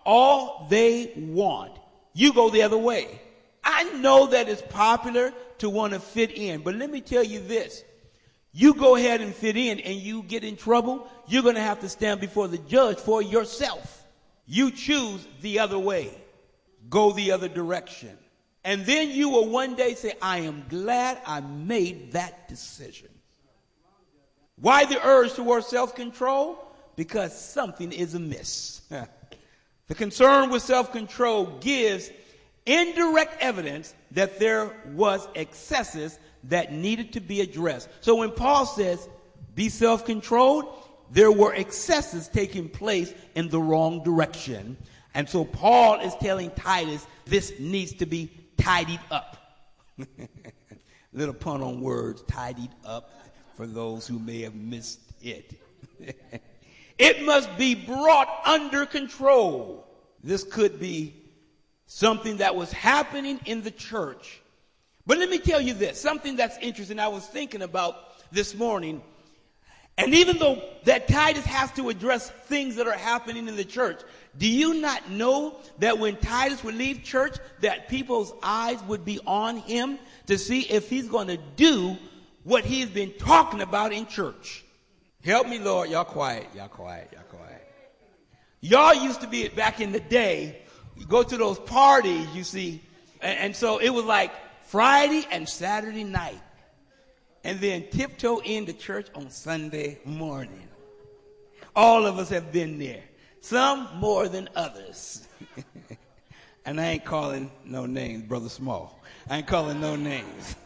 all they want, you go the other way. I know that it's popular to want to fit in, but let me tell you this. You go ahead and fit in and you get in trouble, you're going to have to stand before the judge for yourself. You choose the other way. Go the other direction. And then you will one day say, I am glad I made that decision. Why the urge towards self-control? Because something is amiss. The concern with self-control gives indirect evidence that there was excesses that needed to be addressed. So when Paul says, be self-controlled, there were excesses taking place in the wrong direction. And so Paul is telling Titus, this needs to be tidied up. Little pun on words, tidied up, for those who may have missed it. It must be brought under control. This could be something that was happening in the church. But let me tell you this, something that's interesting I was thinking about this morning. And even though that Titus has to address things that are happening in the church, do you not know that when Titus would leave church, that people's eyes would be on him to see if he's going to do what he's been talking about in church? Help me, Lord. Y'all quiet. Y'all quiet. Y'all quiet. Y'all used to be, back in the day, you go to those parties, you see, and so it was like Friday and Saturday night. And then tiptoe into church on Sunday morning. All of us have been there. Some more than others. And I ain't calling no names, Brother Small. I ain't calling no names.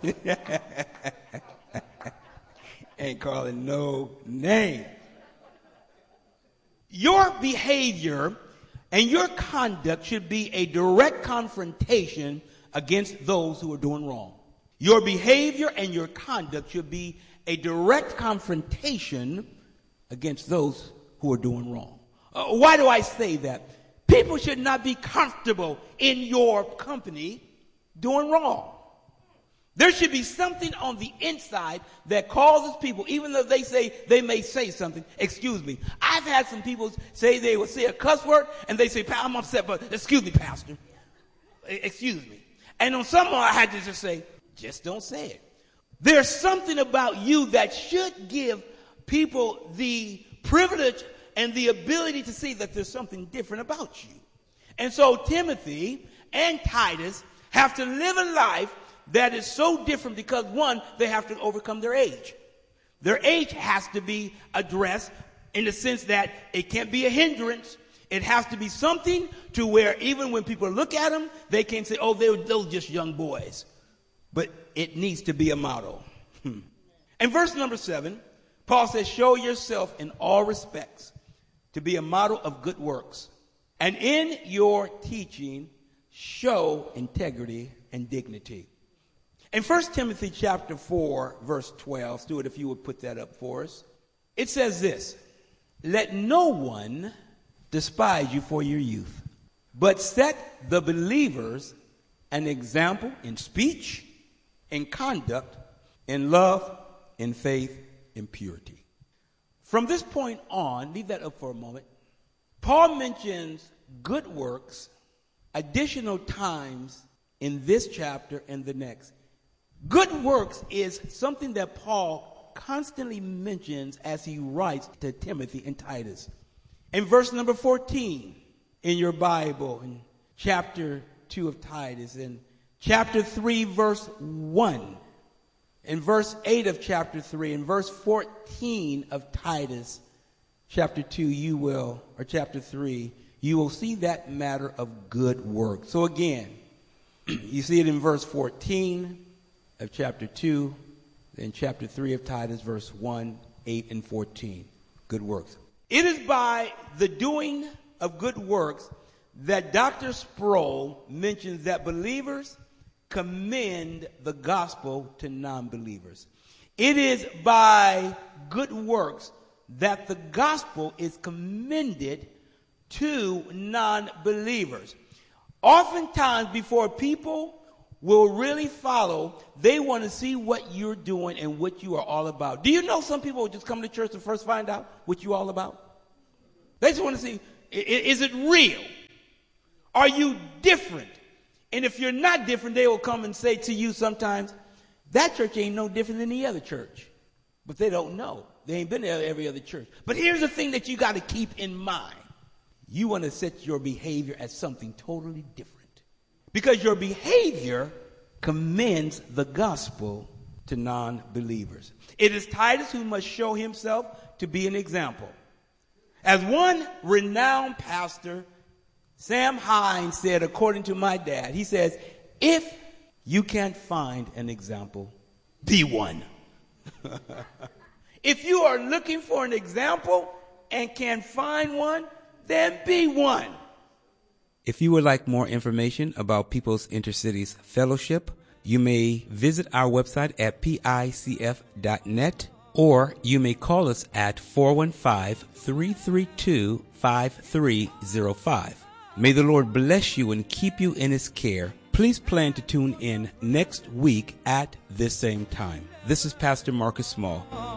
Ain't calling no name. Your behavior and your conduct should be a direct confrontation against those who are doing wrong. Your behavior and your conduct should be a direct confrontation against those who are doing wrong. Why do I say that? People should not be comfortable in your company doing wrong. There should be something on the inside that causes people, even though they may say something, excuse me. I've had some people say they will say a cuss word and they say, I'm upset, but excuse me, Pastor. Excuse me. And on some I had to just say, just don't say it. There's something about you that should give people the privilege and the ability to see that there's something different about you. And so Timothy and Titus have to live a life that is so different because, one, they have to overcome their age. Their age has to be addressed in the sense that it can't be a hindrance. It has to be something to where even when people look at them, they can't say, oh, those just young boys. But it needs to be a model. In verse number 7, Paul says, show yourself in all respects to be a model of good works. And in your teaching, show integrity and dignity. In 1 Timothy chapter 4, verse 12, Stuart, if you would put that up for us, it says this, let no one despise you for your youth, but set the believers an example in speech, in conduct, in love, in faith, in purity. From this point on, leave that up for a moment, Paul mentions good works additional times in this chapter and the next. Good works is something that Paul constantly mentions as he writes to Timothy and Titus. In verse number 14 in your Bible, in chapter 2 of Titus, in chapter 3, verse 1, in verse 8 of chapter 3, in verse 14 of Titus, chapter 2, or chapter 3, you will see that matter of good work. So again, you see it in verse 14 of chapter 2, then chapter 3 of Titus, verse 1, 8, and 14. Good works. It is by the doing of good works that Dr. Sproul mentions that believers commend the gospel to non-believers. It is by good works that the gospel is commended to non-believers. Oftentimes, before people will really follow, they want to see what you're doing and what you are all about. Do you know some people will just come to church to first find out what you're all about? They just want to see, is it real? Are you different? And if you're not different, they will come and say to you sometimes, that church ain't no different than the other church. But they don't know. They ain't been to every other church. But here's the thing that you got to keep in mind. You want to set your behavior as something totally different. Because your behavior commends the gospel to non-believers. It is Titus who must show himself to be an example. As one renowned pastor, Sam Hines, said, according to my dad, he says, if you can't find an example, be one. If you are looking for an example and can't find one, then be one. If you would like more information about People's Intercities Fellowship, you may visit our website at picf.net, or you may call us at 415-332-5305. May the Lord bless you and keep you in his care. Please plan to tune in next week at this same time. This is Pastor Marcus Small.